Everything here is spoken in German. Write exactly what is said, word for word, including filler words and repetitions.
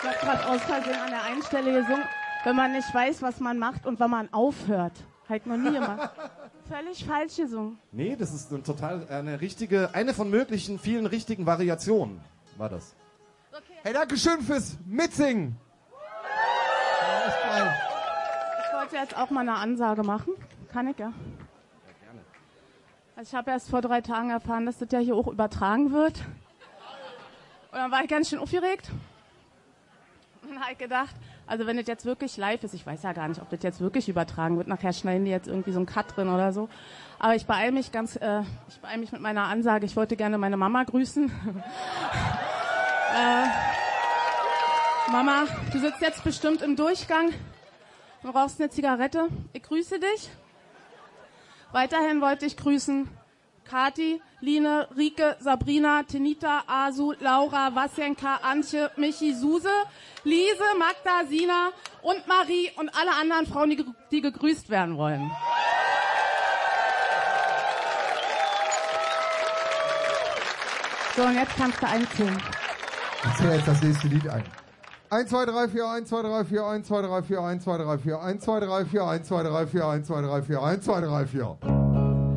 Ich hab grad aus Versehen an der einen Stelle gesungen, wenn man nicht weiß, was man macht und wenn man aufhört. Halt noch nie gemacht. Völlig falsch gesungen. Nee, das ist eine total eine richtige, eine von möglichen vielen richtigen Variationen war das. Okay. Hey, danke schön fürs Mitsingen. Ja, ist geil. Ich wollte jetzt auch mal eine Ansage machen. Kann ich ja. Ja, gerne. Also ich habe erst vor drei Tagen erfahren, dass das ja hier auch übertragen wird. Und dann war ich ganz schön aufgeregt. Und dann habe ich gedacht, also wenn das jetzt wirklich live ist, ich weiß ja gar nicht, ob das jetzt wirklich übertragen wird, nachher schneiden die jetzt irgendwie so einen Cut drin oder so. Aber ich beeile mich ganz, äh, ich beeile mich mit meiner Ansage. Ich wollte gerne meine Mama grüßen. äh, Mama, du sitzt jetzt bestimmt im Durchgang und rauchst eine Zigarette. Ich grüße dich. Weiterhin wollte ich grüßen Kati, Line, Rike, Sabrina, Tenita, Asu, Laura, Wasjenka, Antje, Michi, Suse, Lise, Magda, Sina und Marie und alle anderen Frauen, die, die gegrüßt werden wollen. So, und jetzt kannst du einzählen. Ich zähle jetzt das nächste Lied ein. eins, zwei, drei, vier, eins, zwei, drei, vier, eins, zwei, drei, vier, eins, zwei, drei, vier, eins, zwei, drei, vier, eins, zwei, drei, vier, eins, zwei, drei, vier, eins, zwei, drei, vier.